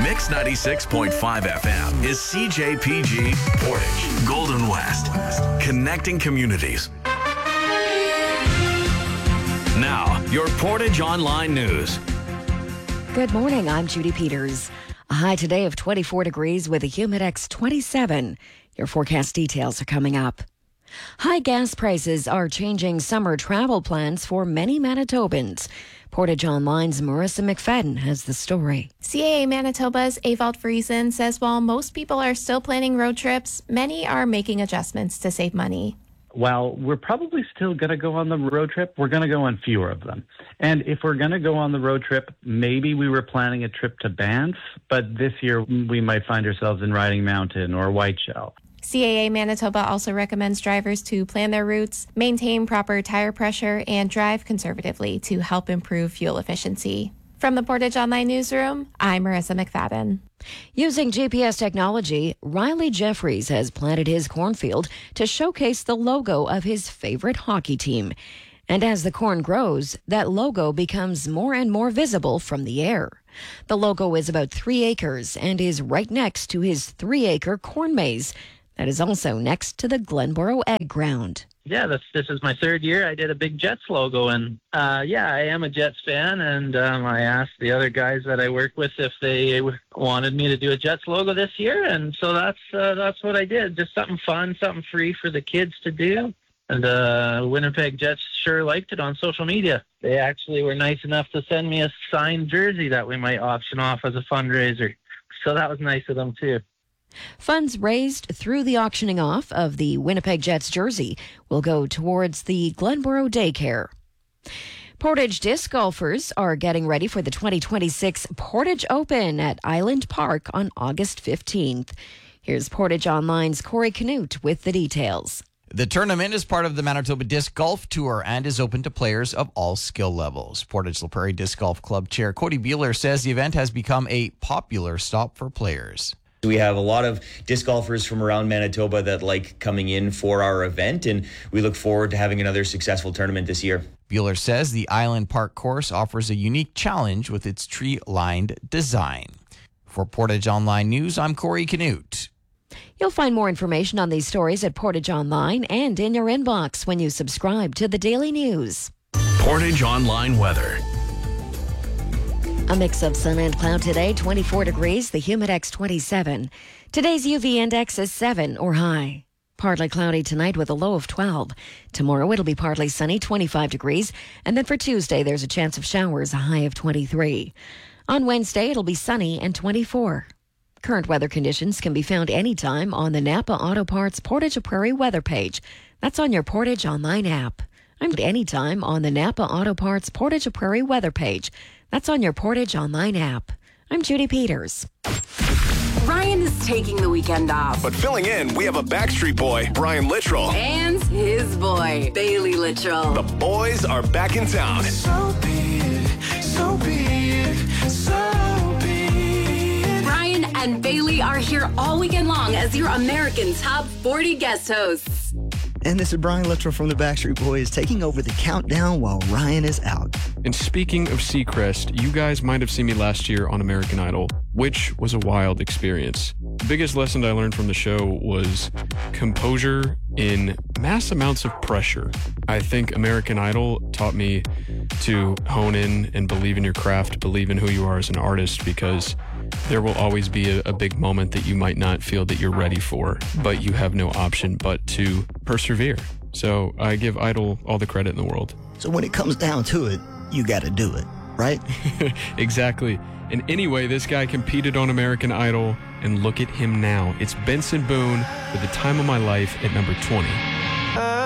Mix 96.5 FM is CJPG Portage, Golden West, connecting communities. Now, your Portage Online News. Good morning, I'm Judy Peters. A high today of 24 degrees with a Humidex 27. Your forecast details are coming up. High gas prices are changing summer travel plans for many Manitobans. Portage Online's Marissa McFadden has the story. CAA Manitoba's Evald Friesen says while most people are still planning road trips, many are making adjustments to save money. Well, we're probably still going to go on the road trip. We're going to go on fewer of them. And if we're going to go on the road trip, maybe we were planning a trip to Banff, but this year we might find ourselves in Riding Mountain or Whiteshell. CAA Manitoba also recommends drivers to plan their routes, maintain proper tire pressure, and drive conservatively to help improve fuel efficiency. From the Portage Online Newsroom, I'm Marissa McFadden. Using GPS technology, Riley Jeffries has planted his cornfield to showcase the logo of his favorite hockey team. And as the corn grows, that logo becomes more and more visible from the air. The logo is about 3 acres and is right next to his 3-acre corn maze that is also next to the Glenboro Egg Ground. Yeah, this is my third year. I did a big Jets logo, and I am a Jets fan, and I asked the other guys that I work with if they wanted me to do a Jets logo this year, and so that's what I did. Just something fun, something free for the kids to do, and Winnipeg Jets sure liked it on social media. They actually were nice enough to send me a signed jersey that we might auction off as a fundraiser, so that was nice of them too. Funds raised through the auctioning off of the Winnipeg Jets jersey will go towards the Glenboro Daycare. Portage disc golfers are getting ready for the 2026 Portage Open at Island Park on August 15th. Here's Portage Online's Corey Canute with the details. The tournament is part of the Manitoba Disc Golf Tour and is open to players of all skill levels. Portage La Prairie Disc Golf Club Chair Cody Beeler says the event has become a popular stop for players. We have a lot of disc golfers from around Manitoba that like coming in for our event, and we look forward to having another successful tournament this year. Beeler says the Island Park course offers a unique challenge with its tree-lined design. For Portage Online News, I'm Corey Canute. You'll find more information on these stories at Portage Online and in your inbox when you subscribe to the Daily News. Portage Online weather. A mix of sun and cloud today, 24 degrees, the Humidex 27. Today's UV index is 7 or high. Partly cloudy tonight with a low of 12. Tomorrow it'll be partly sunny, 25 degrees. And then for Tuesday, there's a chance of showers, a high of 23. On Wednesday, it'll be sunny and 24. Current weather conditions can be found anytime on the Napa Auto Parts Portage Prairie weather page. That's on your Portage Online app. I'm anytime on the Napa Auto Parts Portage Prairie weather page. That's on your Portage Online app. I'm Judy Peters. Ryan is taking the weekend off. But filling in, we have a Backstreet Boy, Brian Littrell. And his boy, Bailey Littrell. The boys are back in town. So be it, so be it, so be it. Ryan and Bailey are here all weekend long as your American Top 40 guest hosts. And this is Brian Littrell from the Backstreet Boys taking over the countdown while Ryan is out. And speaking of Seacrest, you guys might have seen me last year on American Idol, which was a wild experience. The biggest lesson I learned from the show was composure in mass amounts of pressure. I think American Idol taught me to hone in and believe in your craft, believe in who you are as an artist, because there will always be a big moment that you might not feel that you're ready for, but you have no option but to persevere. So I give Idol all the credit in the world. So when it comes down to it, you got to do it, right? Exactly. And anyway, this guy competed on American Idol, and look at him now. It's Benson Boone with The Time of My Life at number 20.